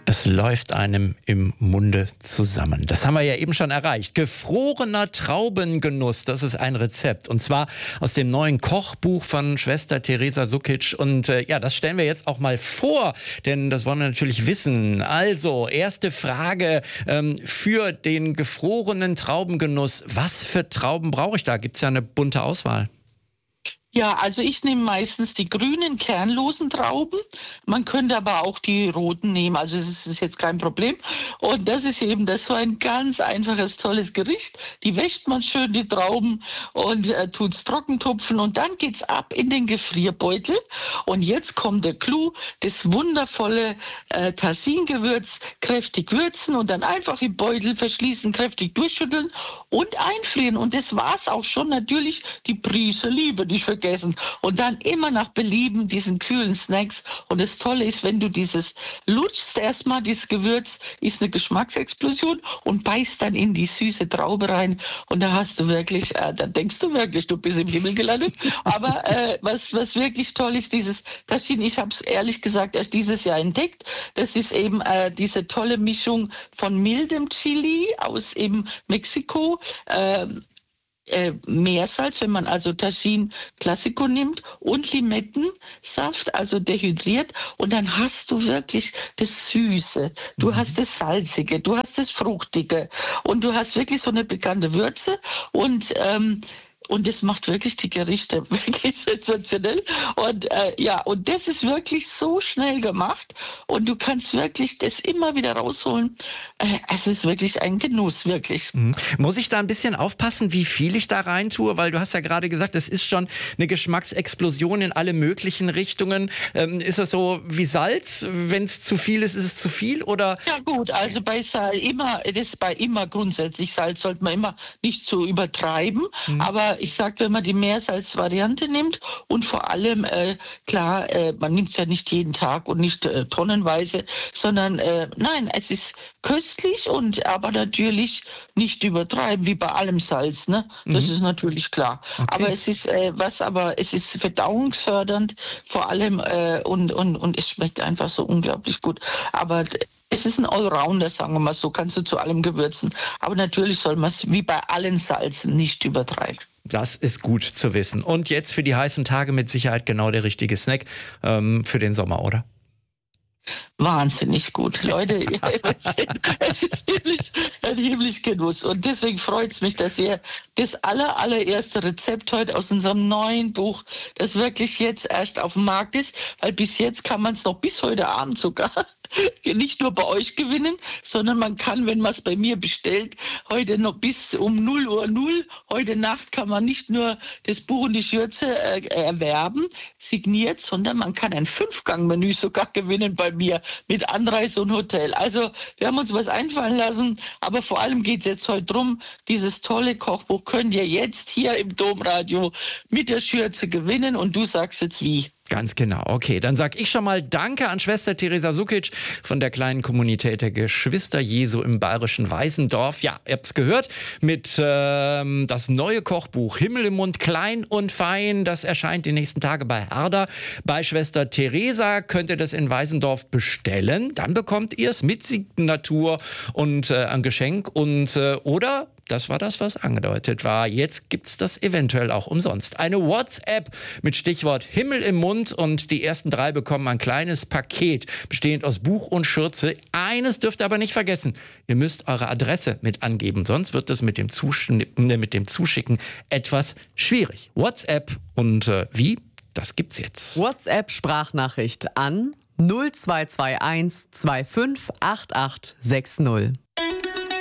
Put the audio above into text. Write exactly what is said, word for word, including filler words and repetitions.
Es läuft einem im Munde zusammen. Das haben wir ja eben schon erreicht. Gefrorener Traubengenuss, das ist ein Rezept. Und zwar aus dem neuen Kochbuch von Schwester Teresa Sukic. Und äh, ja, das stellen wir jetzt auch mal vor, denn das wollen wir natürlich wissen. Also, erste Frage ähm, für den gefrorenen Traubengenuss. Was für Trauben brauche ich da? Gibt es ja eine bunte Auswahl. Ja, also ich nehme meistens die grünen, kernlosen Trauben. Man könnte aber auch die roten nehmen, also es ist jetzt kein Problem. Und das ist eben das so ein ganz einfaches, tolles Gericht. Die wäscht man schön, die Trauben, und äh, tut es trocken tupfen. Und dann geht's ab in den Gefrierbeutel. Und jetzt kommt der Clou, das wundervolle äh, Tasin-Gewürz, kräftig würzen und dann einfach im Beutel verschließen, kräftig durchschütteln und einfrieren. Und das war's auch schon. Natürlich die Prise Liebe, nicht vergessen. Und dann immer nach Belieben diesen kühlen Snacks. Und das Tolle ist, wenn du dieses lutschst erstmal, dieses Gewürz ist eine Geschmacksexplosion und beißt dann in die süße Traube rein. Und da hast du wirklich, äh, da denkst du wirklich, du bist im Himmel gelandet. Aber äh, was, was wirklich toll ist, dieses Taschin, ich habe es ehrlich gesagt erst dieses Jahr entdeckt. Das ist eben äh, diese tolle Mischung von mildem Chili aus eben Mexiko, äh, Äh, Meersalz, wenn man also Taschin Classico nimmt, und Limettensaft, also dehydriert, und dann hast du wirklich das Süße, du mhm. hast das Salzige, du hast das Fruchtige und du hast wirklich so eine bekannte Würze und ähm, Und das macht wirklich die Gerichte wirklich sensationell. Und äh, ja, und das ist wirklich so schnell gemacht. Und du kannst wirklich das immer wieder rausholen. Äh, es ist wirklich ein Genuss, wirklich. Mhm. Muss ich da ein bisschen aufpassen, wie viel ich da rein tue? Weil du hast ja gerade gesagt, es ist schon eine Geschmacksexplosion in alle möglichen Richtungen. Ähm, ist das so wie Salz? Wenn es zu viel ist, ist es zu viel? Oder? Ja gut, also bei Salz immer, das ist bei immer grundsätzlich Salz sollte man immer nicht so übertreiben. Mhm. Aber ich sage, wenn man die Meersalz-Variante nimmt und vor allem, äh, klar, äh, man nimmt es ja nicht jeden Tag und nicht äh, tonnenweise, sondern äh, nein, es ist köstlich und aber natürlich nicht übertreiben, wie bei allem Salz, ne? Das mhm. ist natürlich klar. Okay. Aber es ist äh, was, aber es ist verdauungsfördernd vor allem äh, und, und, und es schmeckt einfach so unglaublich gut. Aber es ist ein Allrounder, sagen wir mal so, kannst du zu allem gewürzen. Aber natürlich soll man es wie bei allen Salzen nicht übertreiben. Das ist gut zu wissen. Und jetzt für die heißen Tage mit Sicherheit genau der richtige Snack ähm, für den Sommer, oder? Wahnsinnig gut. Leute, es ist himmlisch, ein himmlisch Genuss. Und deswegen freut es mich, dass ihr das aller, allererste Rezept heute aus unserem neuen Buch, das wirklich jetzt erst auf dem Markt ist, weil bis jetzt kann man es noch bis heute Abend sogar nicht nur bei euch gewinnen, sondern man kann, wenn man es bei mir bestellt, heute noch bis um null Uhr null, heute Nacht kann man nicht nur das Buch und die Schürze äh, erwerben, signiert, sondern man kann ein Fünfgang-Menü sogar gewinnen bei mir mit Anreise und Hotel. Also wir haben uns was einfallen lassen, aber vor allem geht es jetzt heute drum, dieses tolle Kochbuch könnt ihr jetzt hier im Domradio mit der Schürze gewinnen und du sagst jetzt wie. Ganz genau. Okay, dann sag ich schon mal Danke an Schwester Teresa Sukic von der kleinen Kommunität der Geschwister Jesu im bayerischen Weißendorf. Ja, ihr habt's gehört, mit ähm, das neue Kochbuch Himmel im Mund, klein und fein. Das erscheint die nächsten Tage bei Herder. Bei Schwester Teresa könnt ihr das in Weißendorf bestellen. Dann bekommt ihr es mit Signatur und äh, ein Geschenk und äh, oder... Das war das, was angedeutet war. Jetzt gibt's das eventuell auch umsonst. Eine WhatsApp mit Stichwort Himmel im Mund und die ersten drei bekommen ein kleines Paket, bestehend aus Buch und Schürze. Eines dürft ihr aber nicht vergessen. Ihr müsst eure Adresse mit angeben, sonst wird es mit dem, mit dem Zuschicken etwas schwierig. WhatsApp und äh, wie? Das gibt's jetzt. WhatsApp-Sprachnachricht an null zwei zwei eins zwei fünf acht acht sechs null.